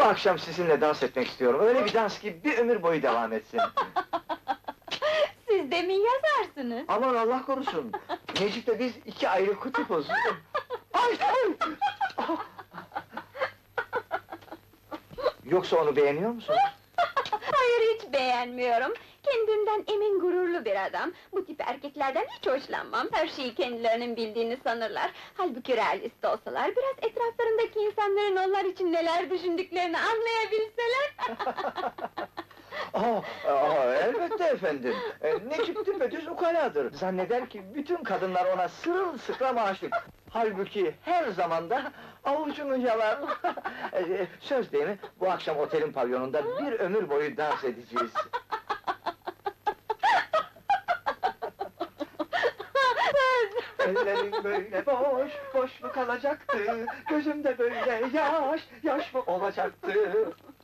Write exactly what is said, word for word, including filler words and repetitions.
akşam sizinle dans etmek istiyorum. Öyle bir dans ki bir ömür boyu devam etsin. Siz demin yazarsınız. Aman Allah korusun! Necip'le biz iki ayrı kutupuz. Ay, ay! Ah! Yoksa onu beğeniyor musunuz? Hayır, hiç beğenmiyorum. Kendinden emin, gururlu bir adam. Bu tip erkeklerden hiç hoşlanmam. Her şeyi kendilerinin bildiğini sanırlar. Halbuki realist olsalar, biraz etraflarındaki insanların onlar için neler düşündüklerini anlayabilseler. Aa, aa, elbette efendim! E, Necip düpedüz ukaladır. Zanneder ki bütün kadınlar ona sırılsıklam aşık. Halbuki her zamanda avucunu yalar. E, Söz değil mi? Bu akşam otelin pavyonunda bir ömür boyu dans edeceğiz. Ellerim böyle boş, boş mu kalacaktı? Gözümde böyle yaş, yaş mı olacaktı?